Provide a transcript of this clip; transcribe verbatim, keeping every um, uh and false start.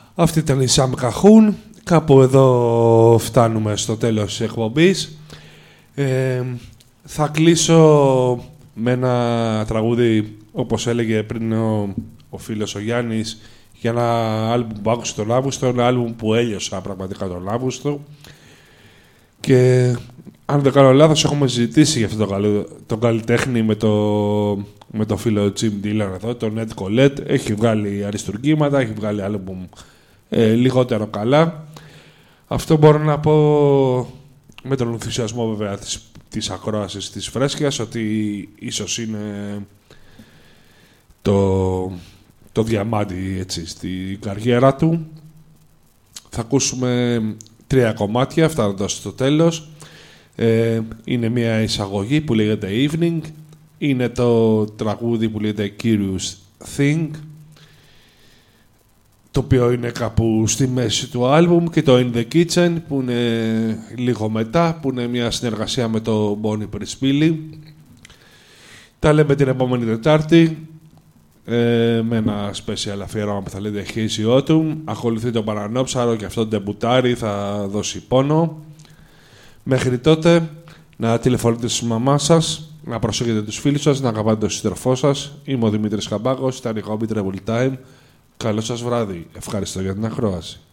Αυτή ήταν η Sam Cahoon. Κάπου εδώ φτάνουμε στο τέλος της εκπομπής. Ε, θα κλείσω με ένα τραγούδι, όπως έλεγε πριν ο, ο φίλος ο Γιάννης, για ένα άλμπουμ που άκουσα τον Αύγουστο, ένα άλμπουμ που έλειωσα πραγματικά τον Αύγουστο. Και αν δεν κάνω λάθος, έχουμε συζητήσει για αυτόν τον, τον καλλιτέχνη με το, με το φίλο Jim Dillon εδώ, τον Ed Colette. Έχει βγάλει αριστουργήματα, έχει βγάλει άλμπουμ ε, λιγότερο καλά. Αυτό μπορώ να πω με τον ενθουσιασμό βέβαια της, της ακρόασης της Φρέσκιας, ότι ίσως είναι το, το διαμάντι έτσι, στην καριέρα του. Θα ακούσουμε τρία κομμάτια φτάνοντας στο τέλος. Ε, είναι μια εισαγωγή που λέγεται Evening. Είναι το τραγούδι που λέγεται Curious Thing, το οποίο είναι κάπου στη μέση του άλμπουμ, και το In The Kitchen που είναι λίγο μετά, που είναι μια συνεργασία με το Bonnie Prince. Τα λέμε την επόμενη Τετάρτη ε, με ένα special αφιέρωμα που θα λέτε Hazy Autumn. Ακολουθεί το Παρανόψαρο και αυτό το ντεμπουτάρι θα δώσει πόνο. Μέχρι τότε να τηλεφωνείτε στη μαμά σας, να προσέχετε τους φίλους σας, να αγαπάτε τον σύντροφό σας. Είμαι ο Δημήτρης Καμπάκος, ήταν η Hobbit Rebel Time. Καλό σας βράδυ. Ευχαριστώ για την ακρόαση.